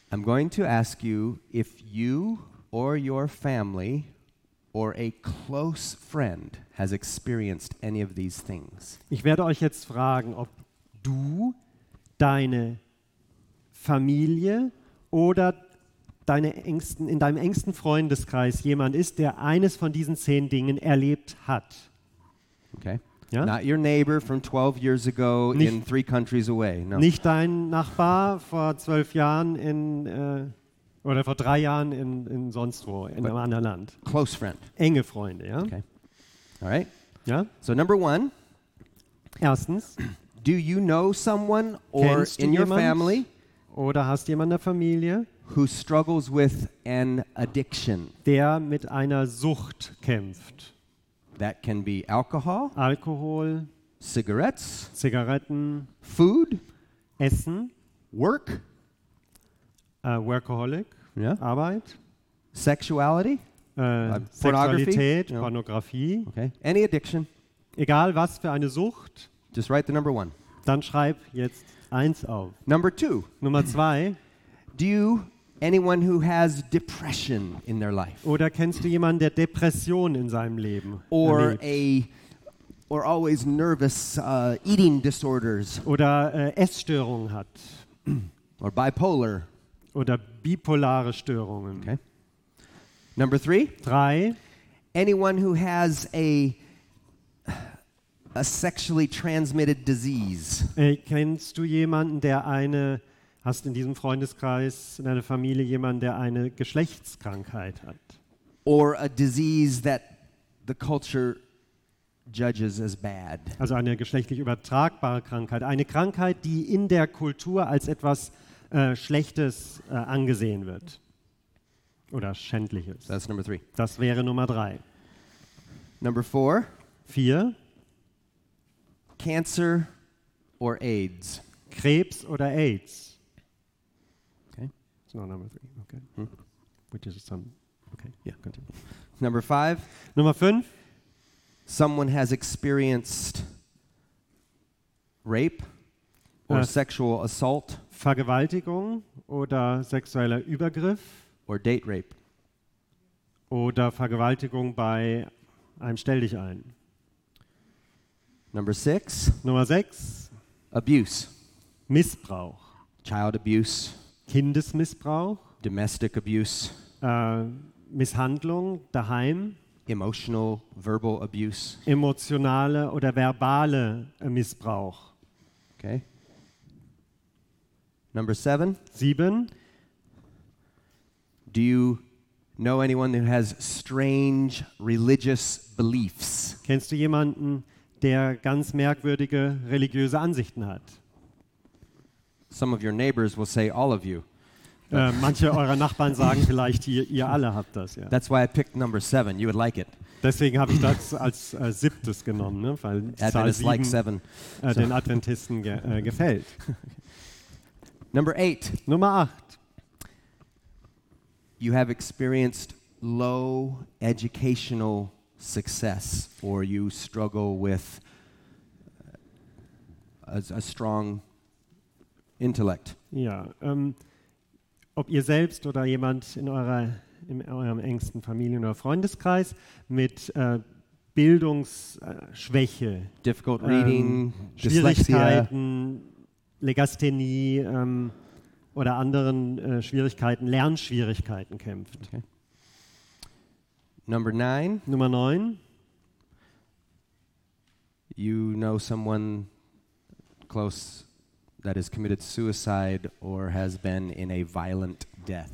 I'm going to ask you if you or your family or a close friend has experienced any of these things. Ich werde euch jetzt fragen, ob du, deine Familie oder in deinem engsten Freundeskreis jemand ist, der eines von diesen 10 Dingen erlebt hat. Okay? Ja? Not your neighbor from 12 years ago in 3 countries away. No. Nicht dein Nachbar vor 12 Jahren oder vor 3 Jahren in sonst wo, in einem anderen Land. Close friend. Enge Freunde, ja? Okay. All right? Ja? So number 1, Erstens, do you know someone or kennst du in your jemand family oder hast jemand in der Familie, who struggles with an addiction? der mit einer Sucht kämpft? That can be alcohol, Alkohol, cigarettes, Zigaretten, food, Essen, work, Workaholic, yeah, Arbeit, sexuality, Sexualität, yeah. Pornografie, Okay. Any addiction, egal was für eine Sucht, just write the number 1. dann schreib jetzt 1 auf. Number 2, Nummer 2, anyone who has depression in their life oder kennst du jemanden, der Depression in seinem Leben or erlebt? or always nervous eating disorders Oder Essstörungen hat or bipolar? oder bipolare Störungen. Okay. Number 3, 3, anyone who has a sexually transmitted disease. Kennst du jemanden, hast in diesem Freundeskreis, in deiner Familie jemanden, der eine Geschlechtskrankheit hat? Or a disease that the culture judges as bad. Also eine geschlechtlich übertragbare Krankheit. Eine Krankheit, die in der Kultur als etwas Schlechtes angesehen wird. Oder Schändliches. That's number 3. Das wäre Nummer 3. Number 4, 4, cancer or AIDS. Krebs oder AIDS. Okay. It's not number 3. Okay. Which is some. Okay. Yeah. Continue. Number 5, Nummer 5. someone has experienced rape or sexual assault Vergewaltigung oder sexueller Übergriff or date rape. oder Vergewaltigung bei einem Stelldichein. Number 6, Nummer 6. abuse. Missbrauch. Child abuse, Kindesmissbrauch. domestic abuse, Misshandlung daheim. emotional, verbal abuse. Emotionale oder verbale Missbrauch. Okay. Number 7, 7. do you know anyone who has strange religious beliefs? Kennst du jemanden, der ganz merkwürdige religiöse Ansichten hat? Some of your neighbors will say all of you. Manche eurer Nachbarn sagen vielleicht, ihr alle habt das. Ja. That's why I picked number 7. You would like it. Deswegen habe ich das als 7. genommen, ne? Weil die Zahl Adventists like 7 7. den Adventisten gefällt. Number 8, Nummer 8. you have experienced low educational success or you struggle with a strong intellect. Ja, ob ihr selbst oder jemand in eurem engsten Familien- oder Freundeskreis mit Bildungsschwäche, Difficult reading, dyslexia, Schwierigkeiten, Legasthenie oder anderen Schwierigkeiten, Lernschwierigkeiten kämpft. Okay. Number 9, Nummer 9. you know someone close that has committed suicide or has been in a violent death.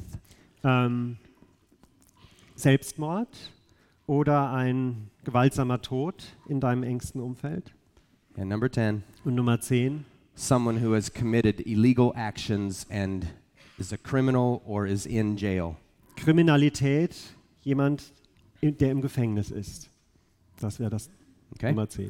Selbstmord oder ein gewaltsamer Tod in deinem engsten Umfeld. And number 10, Und Nummer 10. someone who has committed illegal actions and is a criminal or is in jail. Kriminalität, jemand, der im Gefängnis ist. Das wäre das Okay? Nummer 10.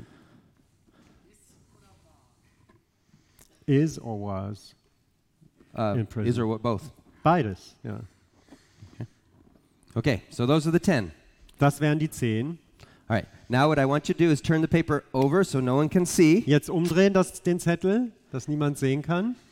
Is or was? In prison. Is or what? Both. Beides, ja. Okay, so those are the 10. Das wären die 10. All right, now what I want you to do is turn the paper over so no one can see. Jetzt umdrehen den Zettel, dass niemand sehen kann.